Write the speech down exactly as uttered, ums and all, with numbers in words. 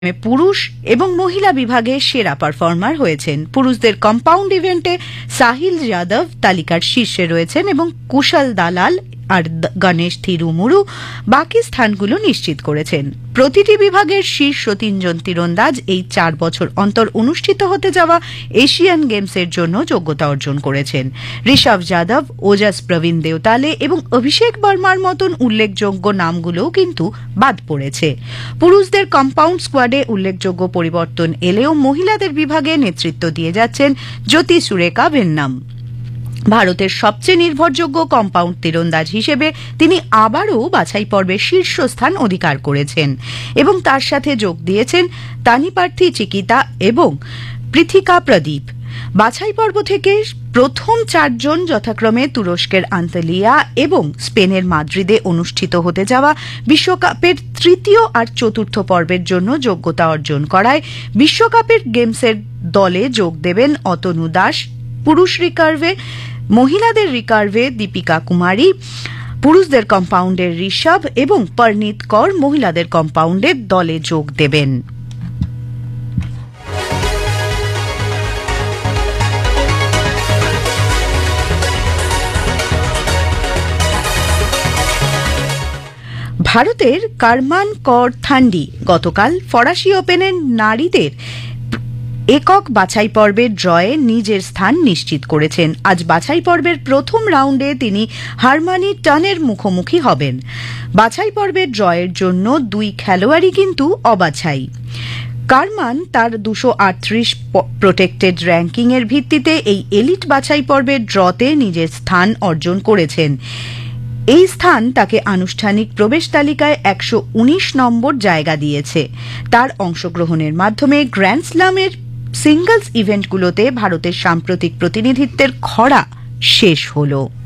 পুরুষ এবং মহিলা বিভাগে সেরা পারফর্মার হয়েছেন। পুরুষদের কম্পাউন্ড ইভেন্টে সাহিল যাদব তালিকার শীর্ষে রয়েছেন এবং কুশল দালাল আর গণেশ থিরুমুরু বাকি স্থানগুলো নিশ্চিত করেছেন। প্রতিটি বিভাগের শীর্ষ তিনজন তীরন্দাজ এই চার বছর অন্তর অনুষ্ঠিত হতে যাওয়া এশিয়ান গেমসের জন্য যোগ্যতা অর্জন করেছেন। ঋষভ যাদব, ওজাস প্রবীণ দেওতালে এবং অভিষেক বর্মার মতন উল্লেখযোগ্য নামগুলোও কিন্তু বাদ পড়েছে। পুরুষদের কম্পাউন্ড স্কোয়াডে উল্লেখযোগ্য পরিবর্তন এলেও মহিলাদের বিভাগে নেতৃত্ব দিয়ে যাচ্ছেন জ্যোতি সুরেখা ভেন্নাম। ভারতের সবচেয়ে নির্ভরযোগ্য কম্পাউন্ড তীরন্দাজ হিসেবে তিনি আবারও বাছাই পর্বে শীর্ষস্থান অধিকার করেছেন এবং তার সাথে যোগ দিয়েছেন তানিপার্থী চিকিতা এবং পৃথিকা প্রদীপ। বাছাই পর্ব থেকে প্রথম চারজন যথাক্রমে তুরস্কের আন্তলিয়া এবং স্পেনের মাদ্রিদে অনুষ্ঠিত হতে যাওয়া বিশ্বকাপের তৃতীয় আর চতুর্থ পর্বের জন্য যোগ্যতা অর্জন করায় বিশ্বকাপের গেমসের দলে যোগ দেবেন অতনু দাস পুরুষ রিকার্ভে, মহিলাদের রিকার্ভে দীপিকা কুমারী, পুরুষদের কম্পাউন্ডের ঋষভ এবং পরনীত কর মহিলাদের কম্পাউন্ডের দলে যোগ দেবেন। ভারতের কারমান কর থান্ডি গতকাল ফরাসি ওপেনের নারীদের একক বাছাই পর্বের ড্রয়ে নিজের স্থান নিশ্চিত করেছেন। আজ বাছাই পর্বের প্রথম রাউন্ডে তিনি হারমানি টনের মুখোমুখি হবেন। বাছাই পর্বের ড্রয়ের জন্য দুই খেলোয়াড়ই কিন্তু অবাছাই। কারমান তার দুশো আটত্রিশ প্রোটেক্টেড র্যাঙ্কিং এর ভিত্তিতে এই এলিট বাছাই পর্বের ড্রতে নিজের স্থান অর্জন করেছেন। এই স্থান তাকে আনুষ্ঠানিক প্রবেশ তালিকায় একশো উনিশ নম্বর জায়গা দিয়েছে। তার অংশগ্রহণের মাধ্যমে গ্র্যান্ড স্লামের সিঙ্গলস ইভেন্টগুলোতে ভারতের সাম্প্রতিক প্রতিনিধিত্বের খরা শেষ হলো।